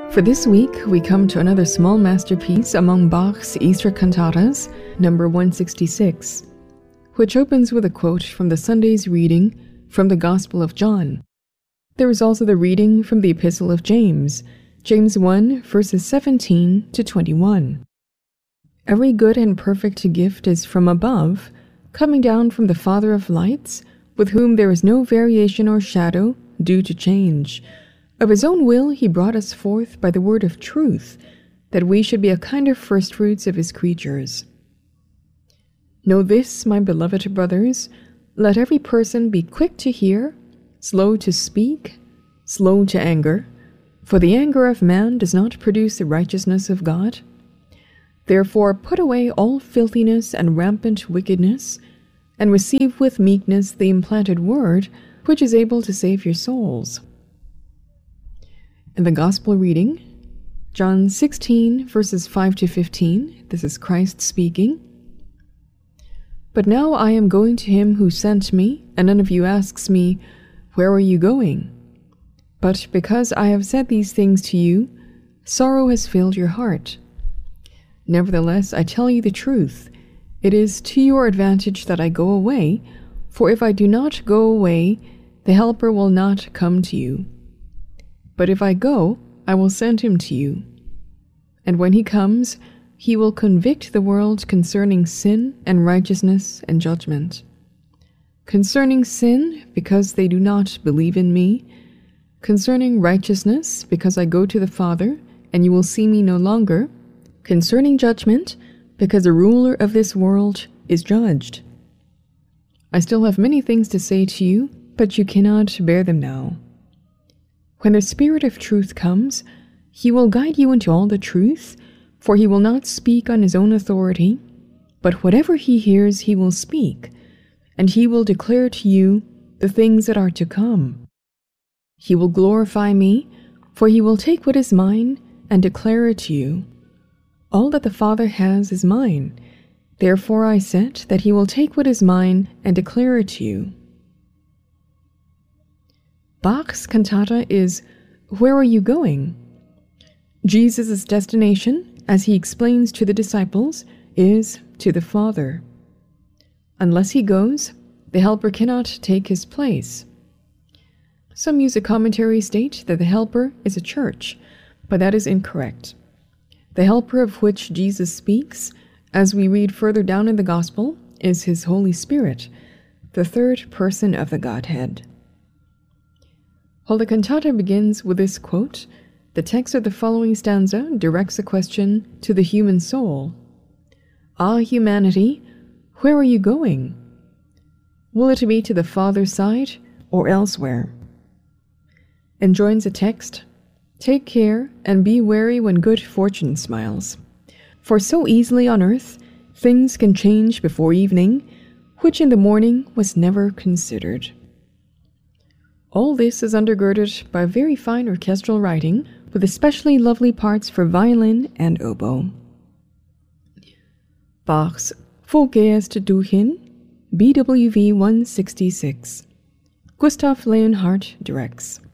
For this week, we come to another small masterpiece among Bach's Easter cantatas, number 166, which opens with a quote from the Sunday's reading from the Gospel of John. There is also the reading from the Epistle of James, James 1, verses 17 to 21. Every good and perfect gift is from above, coming down from the Father of lights, with whom there is no variation or shadow due to change. Of his own will he brought us forth by the word of truth, that we should be a kind of firstfruits of his creatures. Know this, my beloved brothers, let every person be quick to hear, slow to speak, slow to anger, for the anger of man does not produce the righteousness of God. Therefore put away all filthiness and rampant wickedness, and receive with meekness the implanted word, which is able to save your souls. In the Gospel reading, John 16, verses 5 to 15, this is Christ speaking. But now I am going to him who sent me, and none of you asks me, where are you going? But because I have said these things to you, sorrow has filled your heart. Nevertheless, I tell you the truth. It is to your advantage that I go away, for if I do not go away, the Helper will not come to you. But if I go, I will send him to you. And when he comes, he will convict the world concerning sin and righteousness and judgment. Concerning sin, because they do not believe in me. Concerning righteousness, because I go to the Father, and you will see me no longer. Concerning judgment, because the ruler of this world is judged. I still have many things to say to you, but you cannot bear them now. When the Spirit of truth comes, he will guide you into all the truth, for he will not speak on his own authority, but whatever he hears he will speak, and he will declare to you the things that are to come. He will glorify me, for he will take what is mine and declare it to you. All that the Father has is mine. Therefore I said that he will take what is mine and declare it to you. Bach's cantata is Where Are You Going? Jesus' destination, as he explains to the disciples, is to the Father. Unless he goes, the Helper cannot take his place. Some music commentaries state that the Helper is a church, but that is incorrect. The Helper of which Jesus speaks, as we read further down in the Gospel, is his Holy Spirit, the third person of the Godhead. While the cantata begins with this quote, the text of the following stanza directs a question to the human soul. Ah, humanity, where are you going? Will it be to the Father's side or elsewhere? And joins the text, take care and be wary when good fortune smiles. For so easily on earth, things can change before evening, which in the morning was never considered. All this is undergirded by very fine orchestral writing, with especially lovely parts for violin and oboe. Bach's Wo gehst du hin? BWV 166. Gustav Leonhardt directs.